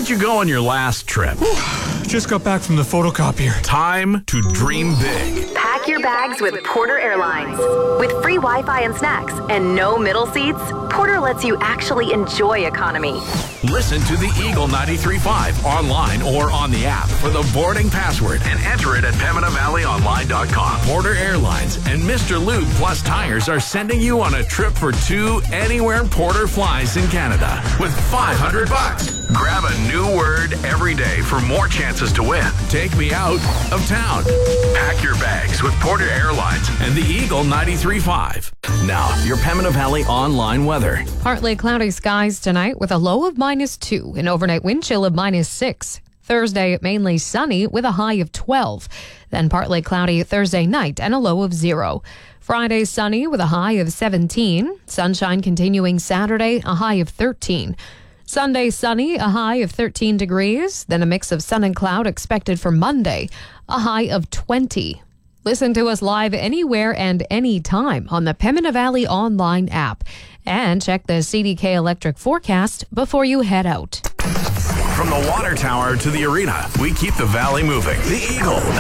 did you go on your last trip? Just got back from the photocopier. Time to dream big. Pack your bags with Porter Airlines. With free Wi-Fi and snacks and no middle seats, Porter lets you actually enjoy economy. Listen to the Eagle 93.5 online or on the app for the boarding password and enter it at PembinaValleyOnline.com. Porter Airlines and Mr. Lube Plus Tires are sending you on a trip for two anywhere Porter flies in Canada with $500. Grab a new word every day for more chances to win. Take me out of town. Pack your bags with Porter Airlines and the Eagle 93.5. Now, your Pembina Valley online weather. Partly cloudy skies tonight with a low of -2, an overnight wind chill of -6. Thursday, mainly sunny with a high of 12. Then partly cloudy Thursday night and a low of 0. Friday, sunny with a high of 17. Sunshine continuing Saturday, a high of 13. Sunday, sunny, a high of 13 degrees. Then a mix of sun and cloud expected for Monday, a high of 20. Listen to us live anywhere and anytime on the Pembina Valley online app. And check the CDK Electric forecast before you head out. From the water tower to the arena, we keep the valley moving. The Eagle